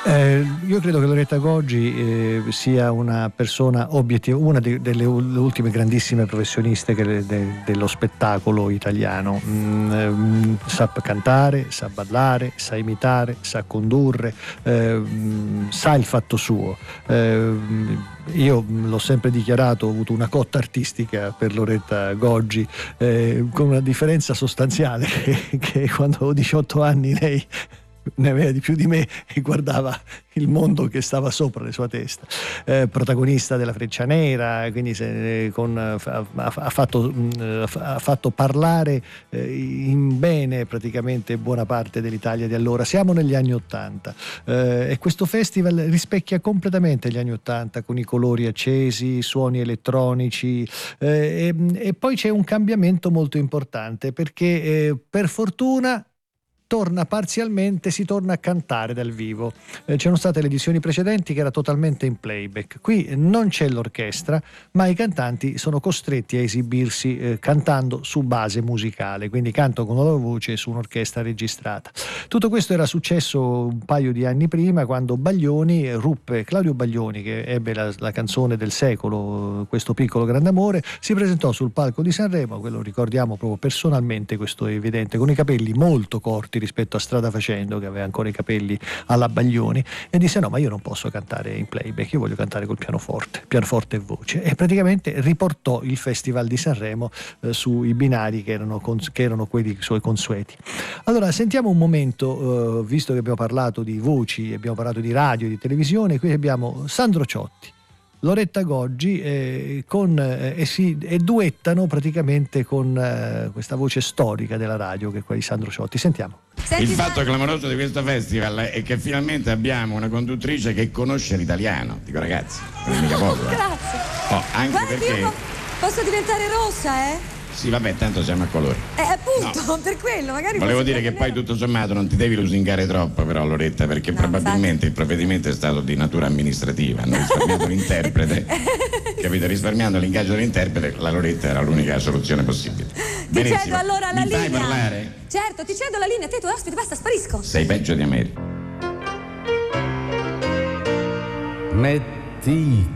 Io credo che Loretta Goggi sia una persona obiettiva, una delle ultime grandissime professioniste dello spettacolo italiano. Sa cantare, sa ballare, sa imitare, sa condurre, sa il fatto suo. Io l'ho sempre dichiarato, ho avuto una cotta artistica per Loretta Goggi, con una differenza sostanziale che quando avevo 18 anni lei ne aveva di più di me e guardava il mondo che stava sopra le sue testa. Protagonista della Freccia Nera, quindi ha fatto parlare in bene praticamente buona parte dell'Italia di allora. Siamo negli anni '80 e questo festival rispecchia completamente gli anni '80 con i colori accesi, i suoni elettronici, e poi c'è un cambiamento molto importante perché per fortuna si torna a cantare dal vivo. C'erano state le edizioni precedenti che era totalmente in playback. Qui non c'è l'orchestra, ma i cantanti sono costretti a esibirsi cantando su base musicale, quindi cantano con la loro voce su un'orchestra registrata. Tutto questo era successo un paio di anni prima, quando Claudio Baglioni, che ebbe la canzone del secolo, Questo piccolo grande amore, si presentò sul palco di Sanremo, quello ricordiamo proprio personalmente, questo è evidente, con i capelli molto corti rispetto a Strada Facendo, che aveva ancora i capelli alla Baglioni, e disse: no, ma io non posso cantare in playback, io voglio cantare col pianoforte e voce, e praticamente riportò il Festival di Sanremo sui binari che erano quelli suoi consueti. Allora sentiamo un momento, visto che abbiamo parlato di voci, abbiamo parlato di radio, di televisione, qui abbiamo Sandro Ciotti, Loretta Goggi, e duettano praticamente con questa voce storica della radio che è quella di Sandro Ciotti. Sentiamo. Il fatto clamoroso di questo festival è che finalmente abbiamo una conduttrice che conosce l'italiano. Dico, ragazzi, non è mica poco. Grazie. Anche guarda, perché io posso diventare rossa, eh? Sì, vabbè, tanto siamo a colori. Appunto, no. Per quello, magari. Volevo dire che poi tutto sommato non ti devi lusingare troppo, però, Loretta, perché probabilmente il provvedimento è stato di natura amministrativa. Hanno risparmiato l'interprete. Capito? Risparmiando l'ingaggio dell'interprete, la Loretta era l'unica soluzione possibile. Ti cedo allora la linea. Mi fai parlare? Certo, ti cedo la linea, te tu ospite, basta, sparisco. Sei peggio di America. Metti